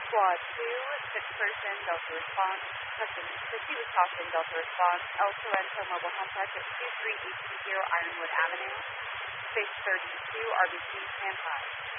Squad 2, 6-person, Delta response, proceed with caution, Delta response, El Sorrento Mobile Home Park at 23820 Ironwood Avenue, space 32, RBC, stand by.